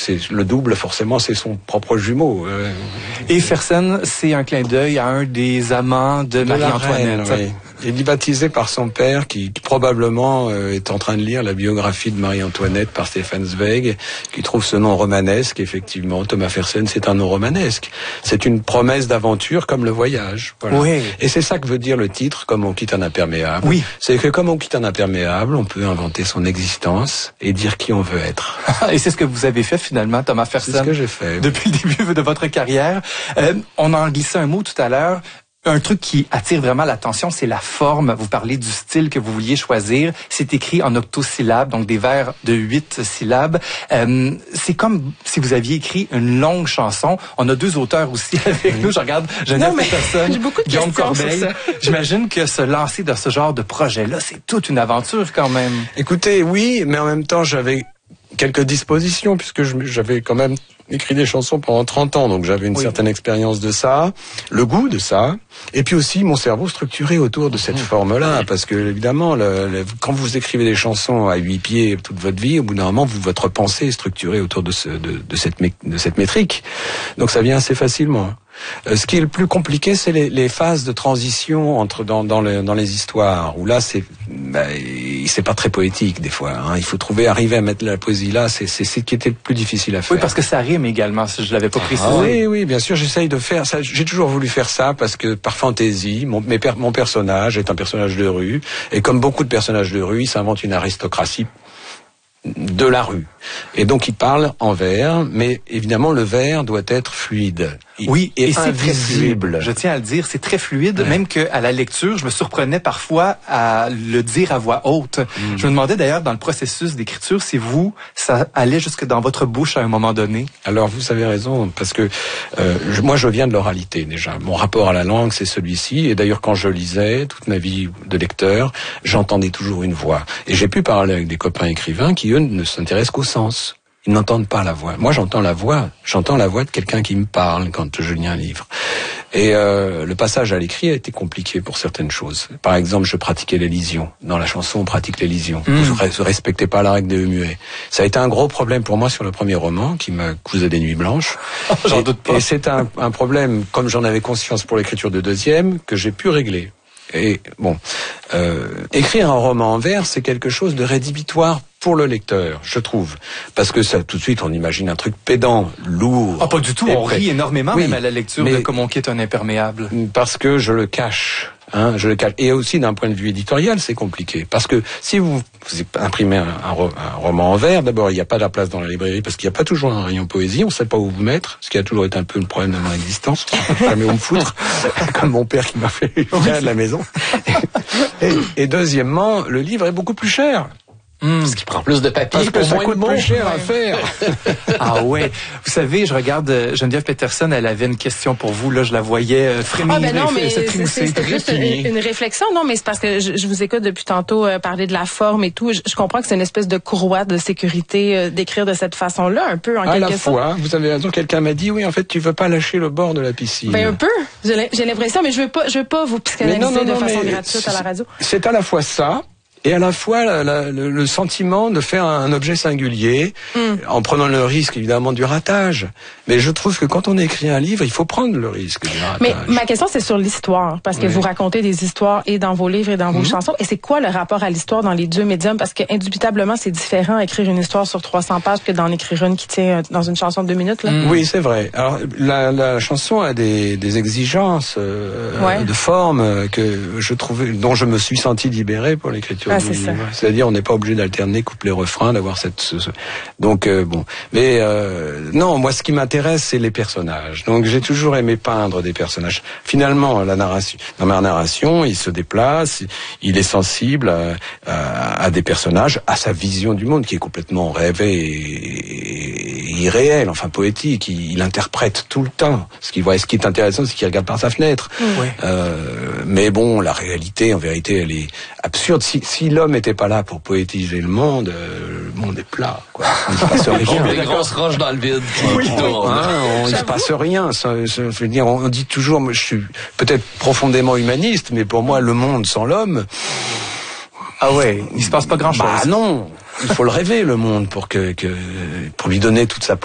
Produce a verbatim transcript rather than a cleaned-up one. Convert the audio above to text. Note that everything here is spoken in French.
c'est le double, forcément, c'est son propre jumeau. Euh, Et Fersen, c'est un clin d'œil à un des amants de, de Marie-Antoinette. Oui. Il est baptisé par son père, qui, qui probablement euh, est en train de lire la biographie de Marie-Antoinette par Stefan Zweig, qui trouve ce nom romanesque. Effectivement, Thomas Fersen, c'est un nom romanesque. C'est une promesse d'aventure comme le voyage. Voilà. Oui. Et c'est ça que veut dire le titre, Comme on quitte un imperméable. Oui. C'est que comme on quitte un imperméable, on peut inventer son existence et dire qui on veut être. Et c'est ce que vous avez fait finalement, Thomas Fersen. C'est ce que j'ai fait. Depuis le début de votre carrière. Euh, on en glissait un mot tout à l'heure. Un truc qui attire vraiment l'attention, c'est la forme. Vous parlez du style que vous vouliez choisir. C'est écrit en octosyllabes, donc des vers de huit syllabes. Euh, c'est comme si vous aviez écrit une longue chanson. On a deux auteurs aussi avec oui. nous. Je regarde Geneviève Peterson, Guillaume Corbeil. J'imagine que se lancer dans ce genre de projet-là, c'est toute une aventure quand même. Écoutez, oui, mais en même temps, j'avais quelques dispositions puisque j'avais quand même écrit des chansons pendant trente ans, donc j'avais une oui. certaine expérience de ça, le goût de ça, et puis aussi mon cerveau structuré autour de cette mmh. forme-là, parce que évidemment, le, le, quand vous écrivez des chansons à huit pieds toute votre vie, au bout d'un moment, vous, votre pensée est structurée autour de, ce, de, de, cette, de cette métrique, donc ça vient assez facilement. Euh, ce qui est le plus compliqué, c'est les, les phases de transition entre dans, dans, le, dans les histoires, où là, c'est bah, c'est pas très poétique des fois. Hein. Il faut trouver, arriver à mettre la poésie là, c'est c'est ce qui était le plus difficile à faire. Oui, parce que ça rime également, si je l'avais pas précisé. Ah, oui, oui, bien sûr, j'essaye de faire ça. J'ai toujours voulu faire ça parce que par fantaisie, mon, mes per, mon personnage est un personnage de rue, et comme beaucoup de personnages de rue, il s'invente une aristocratie de la rue. Et donc il parle en vers, mais évidemment le vers doit être fluide. Oui, et, et c'est invisible. Je tiens à le dire, c'est très fluide, ouais. Même qu'à la lecture, je me surprenais parfois à le dire à voix haute. Mm. Je me demandais d'ailleurs dans le processus d'écriture si vous, ça allait jusque dans votre bouche à un moment donné. Alors vous avez raison, parce que euh, je, moi je viens de l'oralité déjà. Mon rapport à la langue, c'est celui-ci. Et d'ailleurs quand je lisais, toute ma vie de lecteur, j'entendais toujours une voix. Et j'ai pu parler avec des copains écrivains qui, eux, ne s'intéressent qu'au sens. Ils n'entendent pas la voix. Moi, j'entends la voix. J'entends la voix de quelqu'un qui me parle quand je lis un livre. Et euh, le passage à l'écrit a été compliqué pour certaines choses. Par exemple, je pratiquais l'élision. Dans la chanson, on pratique l'élision. Mmh. Je ne respectais pas la règle des muets. Ça a été un gros problème pour moi sur le premier roman, qui m'a causé des nuits blanches. J'en doute pas. Et c'est un, un problème, comme j'en avais conscience pour l'écriture de deuxième, que j'ai pu régler. Et bon, euh, écrire un roman en vers, c'est quelque chose de rédhibitoire pour le lecteur, je trouve. Parce que ça, tout de suite, on imagine un truc pédant, lourd. Ah, pas du tout, on rit énormément, oui, même à la lecture mais, de Comme on quitte un imperméable. Parce que je le cache. Hein, je le cache. Et aussi, d'un point de vue éditorial, c'est compliqué. Parce que si vous, vous imprimez un, un, un roman en vers, d'abord, il n'y a pas de la place dans la librairie parce qu'il n'y a pas toujours un rayon poésie, on ne sait pas où vous mettre, ce qui a toujours été un peu le problème de mon existence. On ne sait jamais où me foutre, comme mon père qui m'a fait virer de la maison. Et, et deuxièmement, le livre est beaucoup plus cher. Mmh. Parce qu'il prend plus de papier. Parce que ça coûte plus cher ouais. à faire. Ah ouais. Vous savez, je regarde Geneviève Peterson, elle avait une question pour vous. Là, je la voyais euh, frémir. Ah ben non, mais c'est juste une, une réflexion. Non, mais c'est parce que je, je vous écoute depuis tantôt euh, parler de la forme et tout. Je, je comprends que c'est une espèce de courroie de sécurité euh, d'écrire de cette façon-là, un peu, en à quelque la sorte. fois, vous avez raison, quelqu'un m'a dit, oui, en fait, tu veux pas lâcher le bord de la piscine. Ben un peu. J'ai l'impression, mais je veux pas, je veux pas vous psychanalyser non, non, non, de façon gratuite à la radio. C'est à la fois ça, et à la fois la, la, le, le sentiment de faire un objet singulier, mm. en prenant le risque évidemment du ratage. Mais je trouve que quand on écrit un livre, il faut prendre le risque du ratage. Mais ma question c'est sur l'histoire, parce que oui. vous racontez des histoires et dans vos livres et dans vos mm. chansons. Et c'est quoi le rapport à l'histoire dans les deux médiums? Parce que indubitablement c'est différent écrire une histoire sur trois cents pages que d'en écrire une qui tient dans une chanson de deux minutes. Là. Mm. Oui, c'est vrai. Alors la, la chanson a des, des exigences euh, ouais. de forme que je trouvais, dont je me suis senti libéré pour l'écriture. Ah, c'est ça. C'est-à-dire, on n'est pas obligé d'alterner couplet-refrain, d'avoir cette. Ce, ce... Donc euh, bon, mais euh, non, moi, ce qui m'intéresse, c'est les personnages. Donc, j'ai toujours aimé peindre des personnages. Finalement, la narration, dans ma narration, il se déplace, il est sensible à, à, à des personnages, à sa vision du monde qui est complètement rêvée et, et irréelle, enfin poétique. Il, il interprète tout le temps. Ce qui voit, ce qui est intéressant, c'est qu'il regarde par sa fenêtre. Oui. Euh, mais bon, la réalité, en vérité, elle est absurde. Si, si l'homme n'était pas là pour poétiser le monde, euh, le monde est plat, quoi. Il ne se passe rien. Des grosses roches dans le vide. Oui, hein, on, il ne se passe rien. Ça, ça, je veux dire, on dit toujours, moi, je suis peut-être profondément humaniste, mais pour moi, le monde sans l'homme. Ah ouais, il se passe pas grand-chose. Bah non, il faut le rêver, le monde, pour que, que pour lui donner toute sa